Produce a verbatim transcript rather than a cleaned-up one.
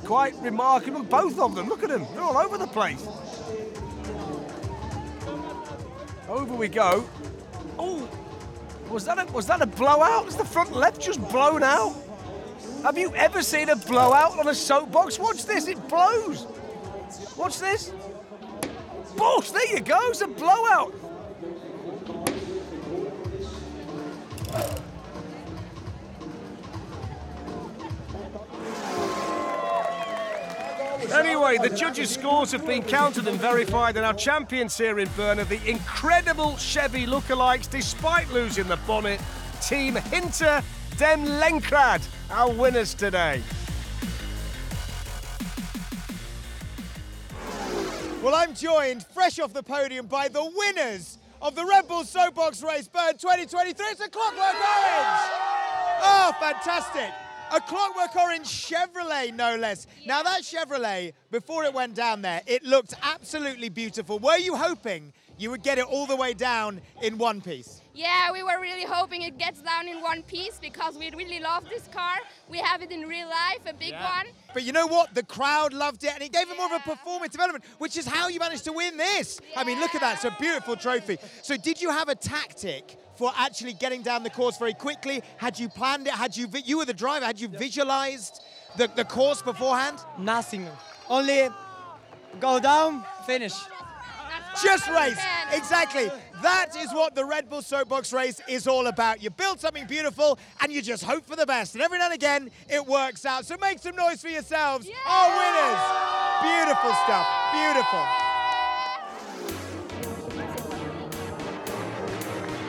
quite remarkable. Both of them, look at them, they're all over the place. Over we go. Oh, was that a, was that a blowout? Was the front left just blown out? Have you ever seen a blowout on a soapbox? Watch this, it blows. Watch this. Bosh, there you go, it's a blowout. Anyway, the judges' scores have been counted and verified, and our champions here in Bern are the incredible Chevy lookalikes, despite losing the bonnet. Team Hinter Den Lenkrad, our winners today. Well, I'm joined, fresh off the podium, by the winners of the Red Bull Soapbox Race Bern twenty twenty-three. It's a Clockwork Orange! Oh, fantastic! A Clockwork Orange Chevrolet, no less. Now, that Chevrolet, before it went down there, it looked absolutely beautiful. Were you hoping you would get it all the way down in one piece? Yeah, we were really hoping it gets down in one piece because we really love this car. We have it in real life, a big Yeah. one. But you know what? The crowd loved it, and it gave it more of a performance development, which is how you managed to win this. I mean, look at that. It's a beautiful trophy. So did you have a tactic for actually getting down the course very quickly? Had you planned it? Had you, you were the driver, had you visualized the, the course beforehand? Nothing. Only go down, finish. Just race, exactly. That is what the Red Bull Soapbox Race is all about. You build something beautiful and you just hope for the best. And every now and again, it works out. So make some noise for yourselves. Our winners. Beautiful stuff, beautiful.